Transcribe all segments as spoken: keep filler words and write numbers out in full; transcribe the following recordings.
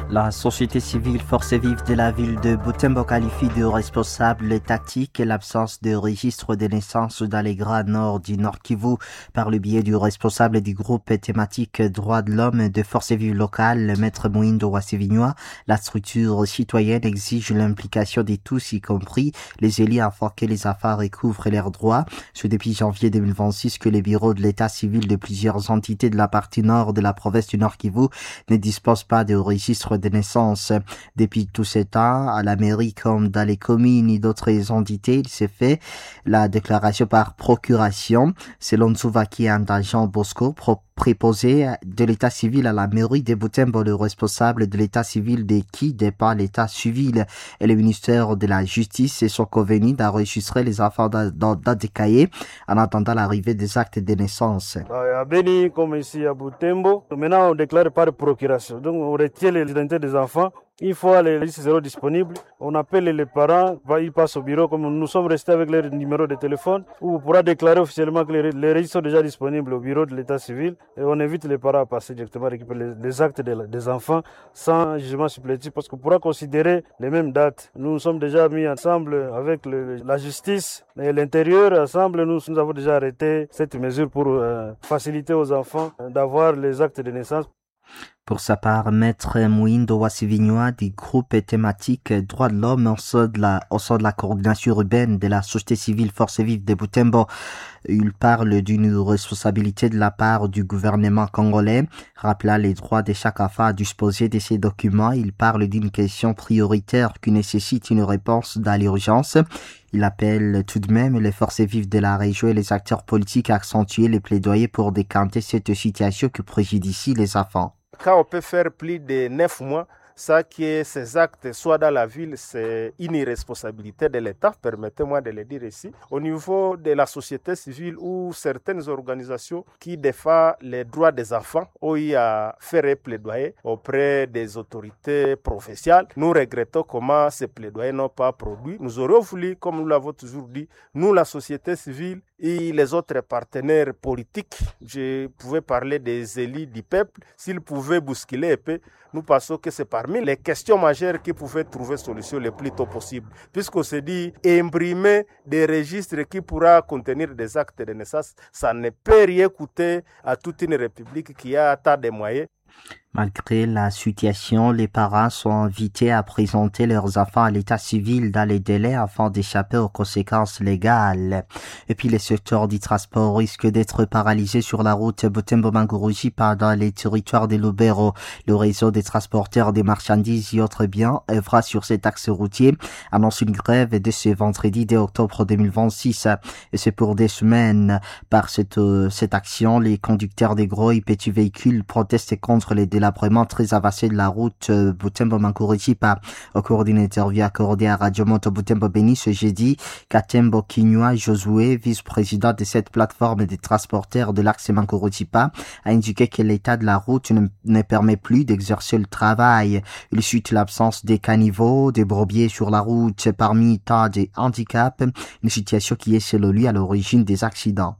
La société civile Forces Vives de la ville de Butembo qualifie de responsable tactique l'absence de registre de naissance dans les Grands Nord du Nord Kivu par le biais du responsable du groupe thématique droits de l'homme de Forces Vives locales, Maître Mouindo Wassivinyoa. La structure citoyenne exige l'implication de tous, y compris les élus, afin que les affaires recouvrent leurs droits. C'est depuis janvier deux mille vingt-six que les bureaux de l'état civil de plusieurs entités de la partie nord de la province du Nord Kivu ne disposent pas de registre de naissance. Depuis tout ce temps, à la mairie comme dans les communes et d'autres entités, il s'est fait la déclaration par procuration. Selon Tsuvaki Andajan Bosco, pro préposé de l'état civil à la mairie de Butembo, le responsable de l'état civil de qui dépend l'état civil et le ministère de la justice sont convenus d'enregistrer les enfants dans, dans, dans des cahiers en attendant l'arrivée des actes de naissance. À Beni, comme ici à Butembo, maintenant on déclare par procuration. Donc on retient les identités des enfants. Une fois les listes seront disponibles, on appelle les parents, ils passent au bureau, comme nous sommes restés avec leur numéro de téléphone, où on pourra déclarer officiellement que les, les registres sont déjà disponibles au bureau de l'état civil, et on invite les parents à passer directement récupérer les, les actes de, des enfants sans jugement supplétif, parce qu'on pourra considérer les mêmes dates. Nous nous sommes déjà mis ensemble avec le, la justice et l'intérieur, ensemble nous, nous avons déjà arrêté cette mesure pour euh, faciliter aux enfants d'avoir les actes de naissance. Pour sa part, Maître Mouindo Wassivinyoa du groupe thématique droits de l'homme au sein de la, au sein de la coordination urbaine de la société civile Forces Vives de Butembo, il parle d'une responsabilité de la part du gouvernement congolais, rappelant les droits de chaque enfant à disposer de ces documents. Il parle d'une question prioritaire qui nécessite une réponse dans l'urgence. Il appelle tout de même les forces vives de la région et les acteurs politiques à accentuer les plaidoyers pour décanter cette situation qui préjudicie les enfants. Quand on peut faire plus de neuf mois, ça que ces actes soient dans la ville, c'est une irresponsabilité de l'État, permettez-moi de le dire ici. Au niveau de la société civile ou certaines organisations qui défendent les droits des enfants ont eu à faire un plaidoyer auprès des autorités professionnelles. Nous regrettons comment ces plaidoyers n'ont pas produit. Nous aurions voulu, comme nous l'avons toujours dit, nous, la société civile et les autres partenaires politiques, je pouvais parler des élus du peuple, s'ils pouvaient bousculer un peu, nous pensons que c'est parmi les questions majeures qui pouvaient trouver solution le plus tôt possible. Puisqu'on se dit, imprimer des registres qui pourra contenir des actes de naissance, ça ne peut rien coûter à toute une république qui a tant de moyens. Malgré la situation, les parents sont invités à présenter leurs enfants à l'état civil dans les délais afin d'échapper aux conséquences légales. Et puis, les secteurs du transport risquent d'être paralysés sur la route Butembo-Manguruji pendant les territoires de Lubero. Le réseau des transporteurs des marchandises et autres biens œuvra sur cet axe routier, annonce une grève de ce vendredi deux octobre deux mille vingt-six. Et c'est pour des semaines. Par cette, euh, cette action, les conducteurs des gros et petits véhicules protestent contre les délabrement très avancé de la route euh, Butembo-Mangurujipa. Au cours d'une interview accordée à Radio Moto Butembo Beni ce jeudi, Katembo Kinyua Josué, vice-président de cette plateforme des transporteurs de l'axe Mangurujipa, a indiqué que l'état de la route ne, ne permet plus d'exercer le travail. Il suit l'absence des caniveaux, des brebis sur la route parmi tant de handicaps, une situation qui est selon lui à l'origine des accidents.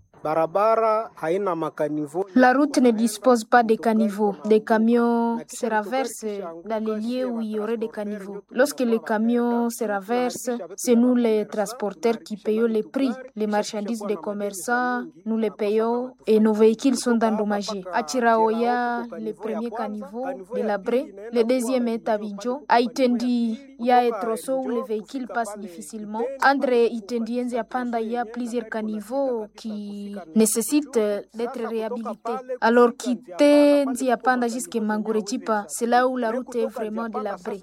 La route ne dispose pas de caniveaux. Des camions se raversent dans les lieux où il y aurait des caniveaux. Lorsque les camions se raversent, c'est nous les transporteurs qui payons les prix. Les marchandises des commerçants, nous les payons et nos véhicules sont endommagés. À Chiraoya, le premier caniveau délabré. Le deuxième est à Bidjo. À Itendi, il y a un trosso où les véhicules passent difficilement. Entre Itendi et Nziapanda, il y a plusieurs caniveaux qui nécessite d'être réhabilité. Alors quitter Nziapanda jusqu'à Mangurujipa, c'est là où la route est vraiment délabrée.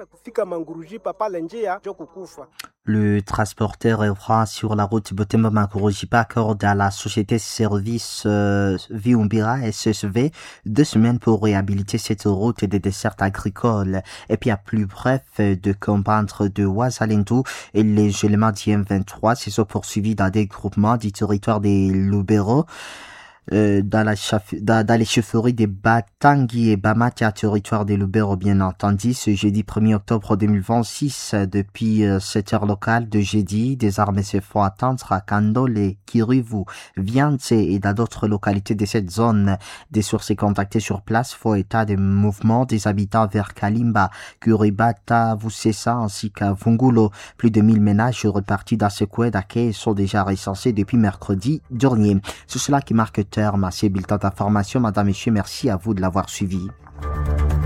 Le transporteur œuvrant sur la route Butembo-Mangurujipa accorde à la société service euh, Viumbira S S V deux semaines pour réhabiliter cette route des dessertes agricoles. Et puis à plus bref de comprendre de Ouazalendou et les éléments du M vingt-trois se sont poursuivis dans des groupements du territoire des Lubero. euh, dans, la chef, dans, dans les chefferies des Batangui et Bamati à territoire des Lubero, bien entendu. Ce jeudi premier octobre deux mille vingt-six, depuis euh, sept heures locales de jeudi, des armées se font attendre à Kandole, Kirivu, Viance et dans d'autres localités de cette zone. Des sources contactées sur place font état des mouvements des habitants vers Kalimba, Kuribata, Vusesa ainsi qu'à Vungulo. Plus de mille ménages repartis dans ce coin d'accueil sont déjà recensés depuis mercredi dernier. C'est cela qui marque terme à ces bulletins d'information. Madame, Messieurs, merci à vous de l'avoir suivi.